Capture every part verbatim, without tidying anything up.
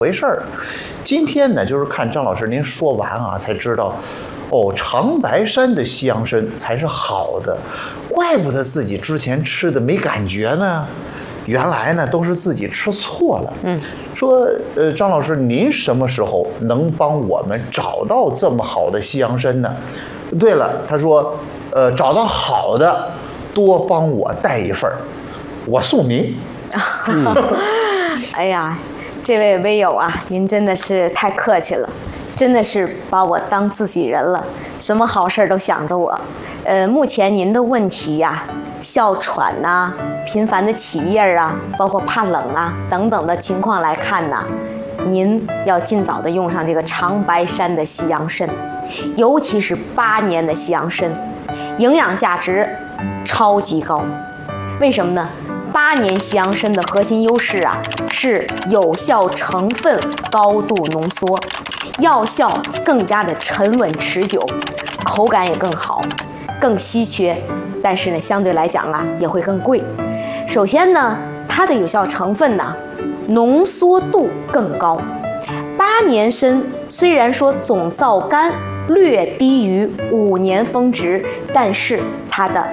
回事儿。今天呢，就是看张老师您说完啊，才知道，哦，长白山的西洋参才是好的，怪不得自己之前吃的没感觉呢。原来呢都是自己吃错了。嗯，说呃，张老师，您什么时候能帮我们找到这么好的西洋参呢？对了，他说，呃，找到好的，多帮我带一份儿，我送您。 嗯、哎呀。这位微友啊，您真的是太客气了，真的是把我当自己人了，什么好事都想着我。呃，目前您的问题呀、啊，哮喘呐、啊，频繁的起夜啊，包括怕冷啊等等的情况来看呢，您要尽早的用上这个长白山的西洋参，尤其是八年的西洋参，营养价值超级高。为什么呢？八年西洋参的核心优势啊，是有效成分高度浓缩，药效更加的沉稳持久，口感也更好，更稀缺，但是呢，相对来讲啊，也会更贵。首先呢，它的有效成分呢，浓缩度更高。八年参虽然说总皂苷略低于五年峰值，但是它的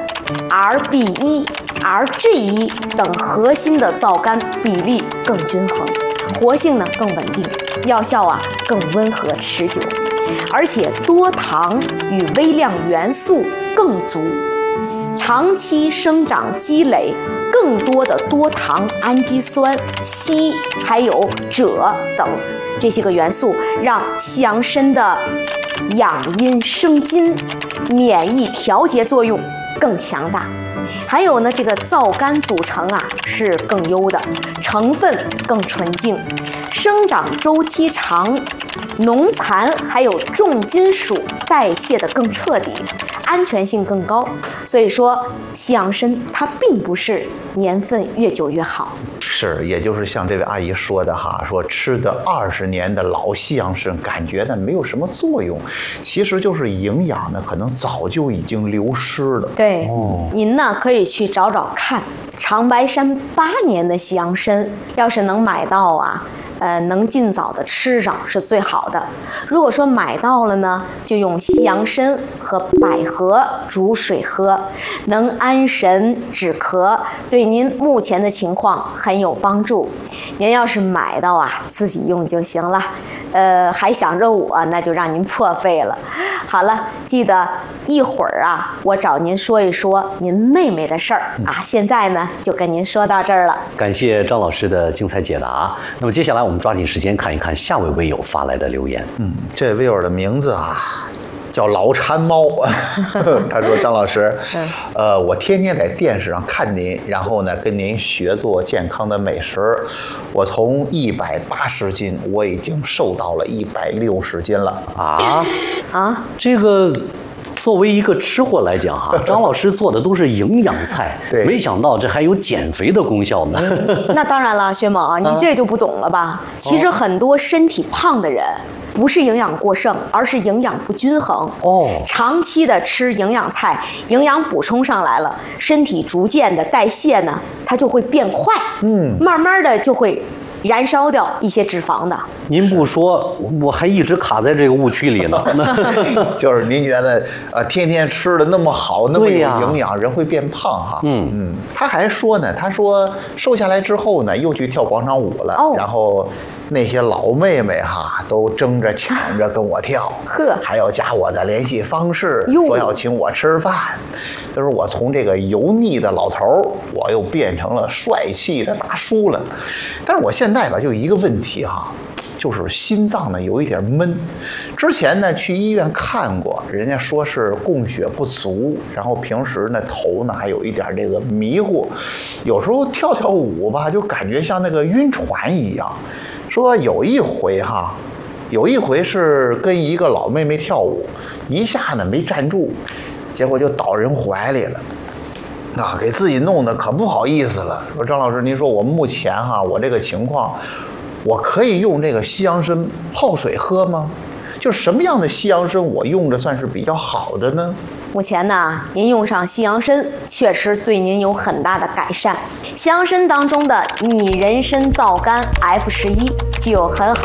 R B 一、R G 一等核心的皂苷比例更均衡，活性呢更稳定，药效啊更温和持久，而且多糖与微量元素更足，长期生长积累更多的多糖氨基酸、硒还有锗等这些个元素，让西洋参的养阴生津、免疫调节作用更强大。还有呢，这个皂苷组成啊是更优的，成分更纯净，生长周期长，农残还有重金属代谢的更彻底，安全性更高。所以说，西洋参它并不是年份越久越好。 是，也就是像这位阿姨说的哈，说吃的二十年的老西洋参，感觉呢没有什么作用，其实就是营养呢可能早就已经流失了。 对，哦、您呢可以去找找看，长白山八年的西洋参，要是能买到啊。呃，能尽早的吃上是最好的。如果说买到了呢，就用西洋参和百合煮水喝，能安神止咳，对您目前的情况很有帮助。您要是买到啊，自己用就行了。呃，还想着我，那就让您破费了。好了，记得一会儿啊，我找您说一说您妹妹的事儿啊。现在呢，就跟您说到这儿了。 感谢张老师的精彩解答。那么接下来我们抓紧时间看一看下位微友发来的留言。 嗯，这位微友的名字啊，叫老馋猫。他说：“张老师，呃，我天天在电视上看您，然后呢，跟您学做健康的美食。我从一百八十斤，我已经瘦到了一百六十斤了。 啊啊，这个。”作为一个吃货来讲哈，张老师做的都是营养菜，没想到这还有减肥的功效呢。 那当然了，薛猛，你这就不懂了吧？其实很多身体胖的人，不是营养过剩，而是营养不均衡。哦，长期的吃营养菜，营养补充上来了，身体逐渐的代谢呢，它就会变快，嗯，慢慢的就会燃烧掉一些脂肪的。 您不说，我还一直卡在这个误区里呢。 就是您觉得，呃，天天吃的那么好，那么有营养，人会变胖哈。嗯嗯。他还说呢，他说瘦下来之后呢，又去跳广场舞了，哦、然后那些老妹妹哈都争着抢着跟我跳，呵，还要加我的联系方式，说要请我吃饭。他说我从这个油腻的老头儿，我又变成了帅气的大叔了。但是我现在吧，就一个问题哈。就是心脏呢有一点闷，之前呢去医院看过，人家说是供血不足，然后平时呢头呢还有一点这个迷糊，有时候跳跳舞吧就感觉像那个晕船一样。说有一回哈，有一回是跟一个老妹妹跳舞，一下呢没站住，结果就倒人怀里了。啊，给自己弄得可不好意思了。说张老师，您说我目前哈我这个情况。我可以用这个西洋参泡水喝吗？就什么样的西洋参我用着算是比较好的呢？ 目前呢，您用上西洋参确实对您有很大的改善。西洋参当中的拟人参皂苷 F 十一具有很好